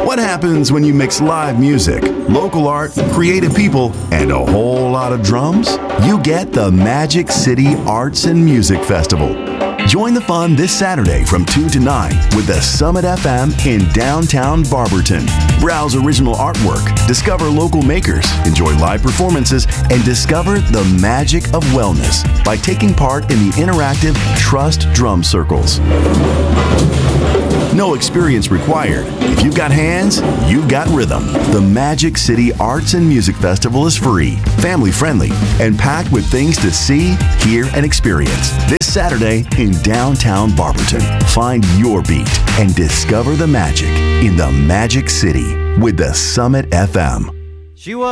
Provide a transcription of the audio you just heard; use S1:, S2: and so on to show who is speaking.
S1: What happens when you mix live music, local art, creative people, and a whole lot of drums? You get the Magic City Arts and Music Festival. Join the fun this Saturday from 2 to 9 with the Summit FM in downtown Barberton. Browse original artwork, discover local makers, enjoy live performances, and discover the magic of wellness by taking part in the interactive Trust Drum Circles. No experience required. If you've got hands, you've got rhythm. The Magic City Arts and Music Festival is free, family-friendly, and packed with things to see, hear, and experience. This Saturday in downtown Barberton. Find your beat and discover the magic in the Magic City with the Summit FM.